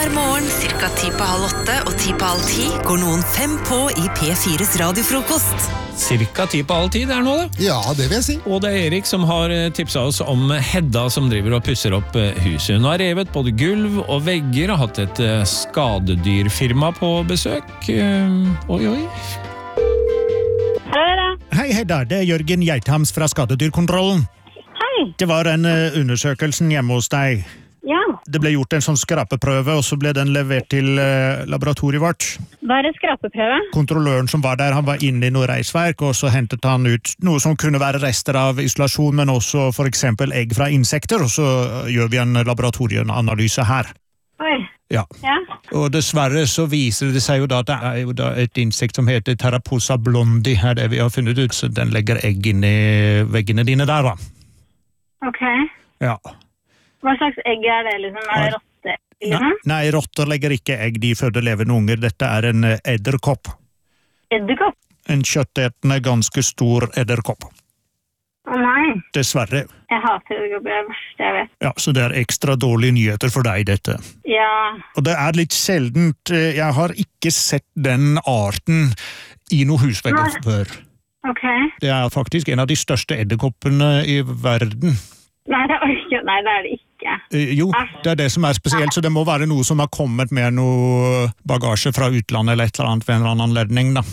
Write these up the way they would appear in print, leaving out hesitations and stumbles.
Hver morgen, cirka 7:30 og 7:30, går noen 5 på i P4s radiofrokost. Cirka 10:30 det nå det. Ja, det vil jeg si. Og det Erik som har tipset oss om Hedda som driver og pusser opp huset. Hun har revet både gulv og vegger og hatt et skadedyrfirma på besøk. Oi. Hei Hedda, det Jørgen Geithams fra Skadedyrkontrollen. Hei. Det var en undersøkelsen hjemme hos deg. Ja, Det ble gjort en sånn skrapeprøve, og så ble den levert til laboratoriet vårt. hva er en skrapeprøve? Kontrolløren som var der, han var inne i noe reisverk, og så hentet han ut noe som kunne være rester av isolasjon, men også for eksempel egg fra insekter, og så gjør vi en laboratorieanalyse her. Oi, Ja. ja. Og dessverre så viser det seg jo da at det er jo da et insekt som heter Taraposa blondi, her det vi har funnet ut, så den legger egg inn i veggene dine der da. Ok. Ja. Hva slags egg er det liksom? Er det rotte, liksom? Nei, rotter legger ikke egg, de føder levende unger. Dette er en edderkopp. Edderkopp? En kjøttetende, ganske stor edderkopp. Å nei, Dessverre. jeg hater edderkopper, det er det verste jeg vet. Ja, så det er ekstra dårlige nyheter for deg, dette. Ja, Og det er litt sjeldent. Jeg har ikke sett den arten i noe husvegger før. ok. Det er faktisk en av de største edderkoppene i verden. Nei, det er det ikke. Jo, det er det som er spesielt, så det må være noe som har kommet med noe bagasje fra utlandet eller et eller annet ved en eller annen anledning, da.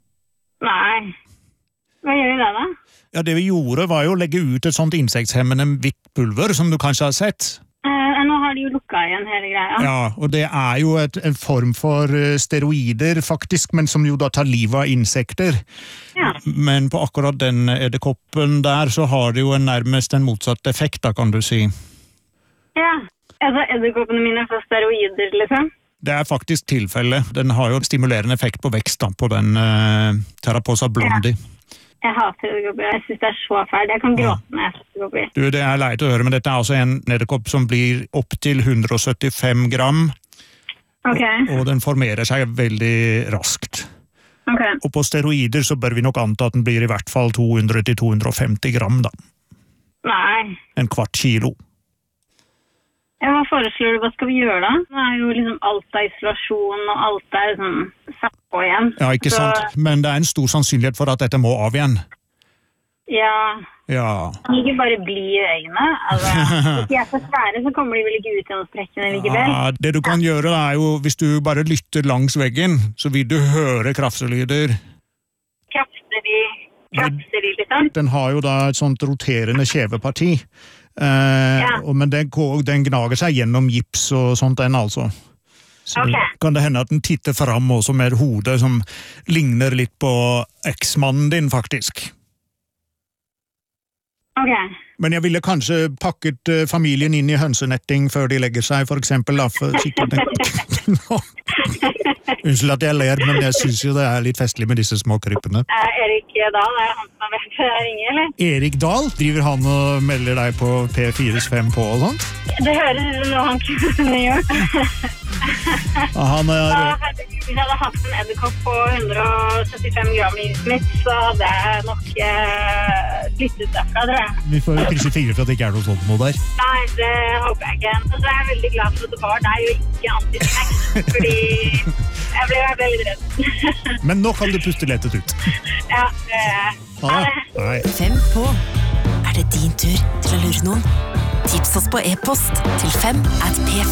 Nei. Hva gjør vi da? Ja, det vi gjorde var jo å legge ut et sånt insekthemmende hvitt pulver, som du kanskje har sett. Nå har de jo lukket igjen hele greia. Ja, og det er jo en form for steroider, faktisk, men som jo da tar livet av insekter. Ja. Men på akkurat den edderkoppen der, så har det jo nærmest en motsatt effekt, da, kan du si. Ja, altså edderkoppene mine får steroider, liksom. Det er faktisk tilfellet. Den har jo stimulerende effekt på vekst da, på den Taraposa blondi. Jeg hater edderkopper, jeg synes det er så fælt. Jeg kan gråte når jeg ser edderkopper. Du, det er leit å høre, men dette er altså en edderkopp som blir opp til 175 gram, Ok, og den formerer seg veldig raskt. ok. Og på steroider så bør vi nok anta at den blir i hvert fall 200-250 gram, da. Nei. En kvart kilo. Ja, hva foreslår du? Hva skal vi gjøre da? Nå er jo liksom alt av isolasjon, og alt er sånn satt på igjen. Ja, ikke Så, sant? Men det er en stor sannsynlighet for at dette må av igjen. Ja, Ja. kan de ikke bare bli i øynene? Altså, hvis de er så svære, så kommer de vel ikke ut gjennom sprekkene likevel? Ja, det du kan gjøre da er jo, hvis du bare lytter langs veggen, så vil du høre krafselyder. Krafser de liksom? Den har jo da et sånt roterende kjeveparti. Men den gnager seg gjennom gips og sånt den altså. Så Ok. kan det hende at den titter fram også med et hode som ligner litt på eksmannen din faktisk. Ok. Men jeg ville kanskje pakket familien inn i hønsenetting før de legger seg, for eksempel. Da, for Unnskyld at jeg ler, men jeg synes jo det er litt festlig med disse små kryppene. Erik Dahl, er han som har vært ringe, eller? Erik Dahl, driver han og melder deg på P4s 5 på og sånt? Det høres ut som noe han kunne gjøre. Han er... Hvis jeg hadde hatt en edderkopp på 175 gram i huset mitt, så hadde jeg nok blitt utstakka, tror jeg. Vi får krysse fingre for at det ikke er noe sånt noe der. Nei, det håper jeg ikke. Og så er jeg veldig glad for at det var deg og ikke antisnacks, fordi jeg ble veldig redd. Men nå kan du puste lettet ut. Ja, Ha det. Nei. 5 på. Er det din tur til å lure noen? Tips oss på e-post til 5@p4.no.